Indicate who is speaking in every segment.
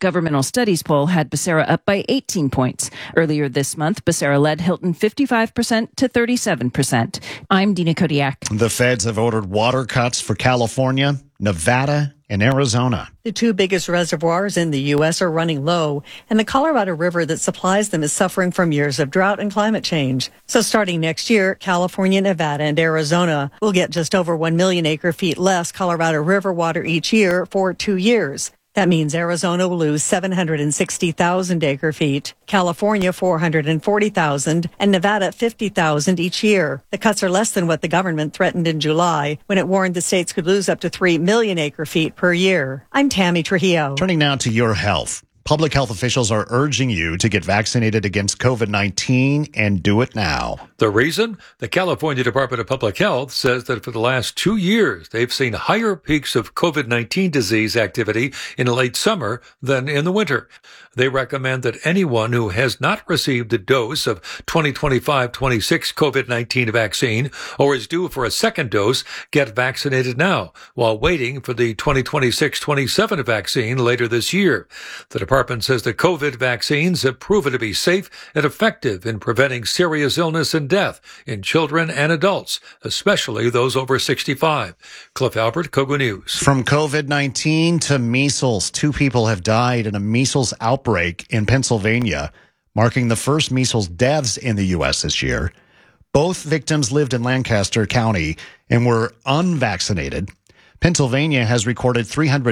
Speaker 1: governmental studies poll had Becerra up by 18 points. Earlier this month, Becerra led Hilton 55% to 37%. I'm Dina Kodiak.
Speaker 2: The feds have ordered water cuts for California, Nevada, and Arizona.
Speaker 3: The two biggest reservoirs in the U.S. are running low, and the Colorado River that supplies them is suffering from years of drought and climate change. So starting next year, California, Nevada, and Arizona will get just over 1 million acre-feet less Colorado River water each year for 2 years. That means Arizona will lose 760,000 acre-feet, California 440,000, and Nevada 50,000 each year. The cuts are less than what the government threatened in July when it warned the states could lose up to 3 million acre-feet per year. I'm Tammy Trujillo.
Speaker 2: Turning now to your health. Public health officials are urging you to get vaccinated against COVID-19 and do it now.
Speaker 4: The reason? The California Department of Public Health says that for the last 2 years, they've seen higher peaks of COVID-19 disease activity in late summer than in the winter. They recommend that anyone who has not received a dose of 2025-26 COVID-19 vaccine or is due for a second dose get vaccinated now while waiting for the 2026-27 vaccine later this year. The department says that COVID vaccines have proven to be safe and effective in preventing serious illness and death in children and adults, especially those over 65. Cliff Albert, Kogo News.
Speaker 2: From COVID-19 to measles, 2 people have died in a measles outbreak in Pennsylvania, marking the first measles deaths in the U.S. this year. Both victims lived in Lancaster County and were unvaccinated. Pennsylvania has recorded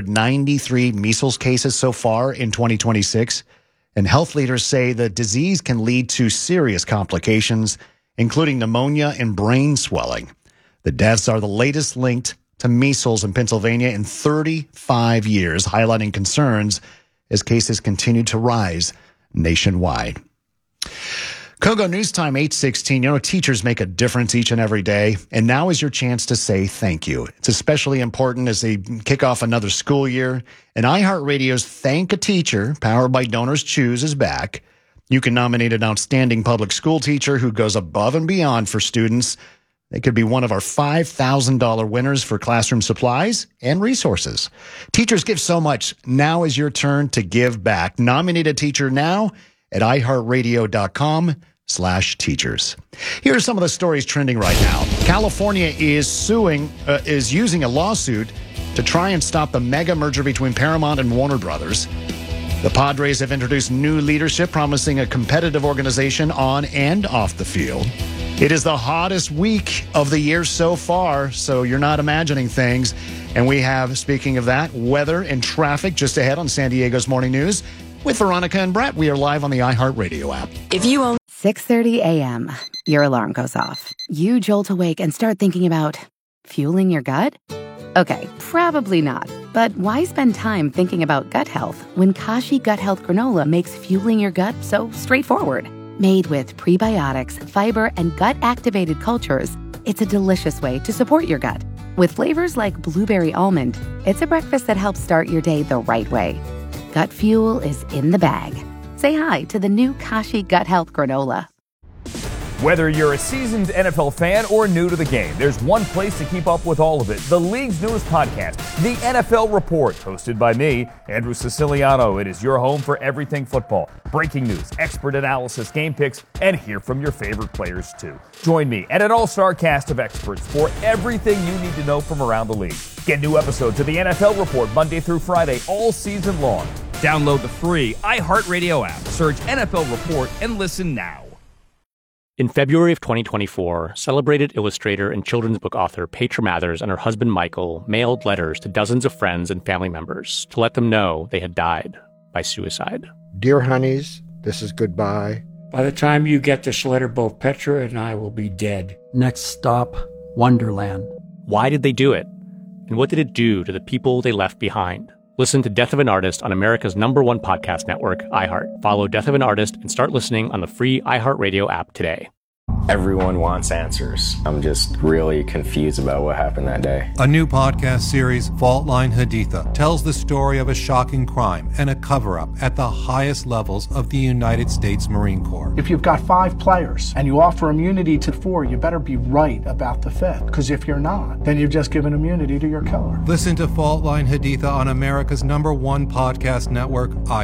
Speaker 2: 393 measles cases so far in 2026, and health leaders say the disease can lead to serious complications, including pneumonia and brain swelling. The deaths are the latest linked to measles in Pennsylvania in 35 years, highlighting concerns as cases continue to rise nationwide. Kogo News Time 8:16. Teachers make a difference each and every day, and now is your chance to say thank you. It's especially important as they kick off another school year. And iHeartRadio's Thank a Teacher, powered by Donors Choose, is back. You can nominate an outstanding public school teacher who goes above and beyond for students. They could be one of our $5,000 winners for classroom supplies and resources. Teachers give so much. Now is your turn to give back. Nominate a teacher now at iHeartRadio.com/teachers. Here are some of the stories trending right now. California is using a lawsuit to try and stop the mega merger between Paramount and Warner Brothers. The Padres have introduced new leadership, promising a competitive organization on and off the field. It is the hottest week of the year so far, so you're not imagining things. And we have, speaking of that, weather and traffic just ahead on San Diego's Morning News. With Veronica and Brett, we are live on the iHeartRadio app.
Speaker 5: If you own
Speaker 6: 6:30 a.m., your alarm goes off. You jolt awake and start thinking about fueling your gut? Okay, probably not. But why spend time thinking about gut health when Kashi Gut Health Granola makes fueling your gut so straightforward? Made with prebiotics, fiber, and gut-activated cultures, it's a delicious way to support your gut. With flavors like blueberry almond, it's a breakfast that helps start your day the right way. Gut fuel is in the bag. Say hi to the new Kashi Gut Health Granola.
Speaker 7: Whether you're a seasoned NFL fan or new to the game, there's one place to keep up with all of it. The league's newest podcast, The NFL Report, hosted by me, Andrew Siciliano. It is your home for everything football. Breaking news, expert analysis, game picks, and hear from your favorite players too. Join me and an all-star cast of experts for everything you need to know from around the league. Get new episodes of The NFL Report Monday through Friday all season long.
Speaker 8: Download the free iHeartRadio app, search NFL Report, and listen now.
Speaker 9: In February of 2024, celebrated illustrator and children's book author Petra Mathers and her husband Michael mailed letters to dozens of friends and family members to let them know they had died by suicide.
Speaker 10: Dear honeys, this is goodbye.
Speaker 11: By the time you get this letter, both Petra and I will be dead.
Speaker 12: Next stop, Wonderland.
Speaker 9: Why did they do it? And what did it do to the people they left behind? Listen to Death of an Artist on America's #1 podcast network, iHeart. Follow Death of an Artist and start listening on the free iHeartRadio app today.
Speaker 13: Everyone wants answers. I'm just really confused about what happened that day.
Speaker 14: A new podcast series, Fault Line Haditha, tells the story of a shocking crime and a cover-up at the highest levels of the United States Marine Corps.
Speaker 15: If you've got 5 players and you offer immunity to 4, you better be right about the 5th. Because if you're not, then you've just given immunity to your killer.
Speaker 14: Listen to Fault Line Haditha on America's #1 podcast network,